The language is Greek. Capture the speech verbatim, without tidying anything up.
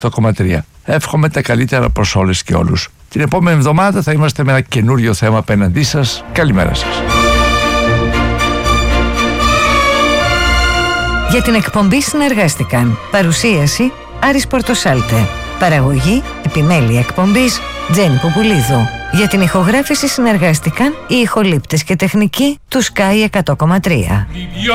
το κόμμα τρία. Εύχομαι τα καλύτερα προς όλες και όλους. Την επόμενη εβδομάδα θα είμαστε με ένα καινούριο θέμα απέναντί σας. Καλημέρα σας. Για την εκπομπή συνεργάστηκαν παρουσίαση Άρης Πορτοσάλτε, παραγωγή επιμέλεια εκπομπής Τζέννη Ποπουλίδου. Για την ηχογράφηση συνεργάστηκαν οι ηχολήπτες και τεχνικοί του Sky εκατό κόμμα τρία.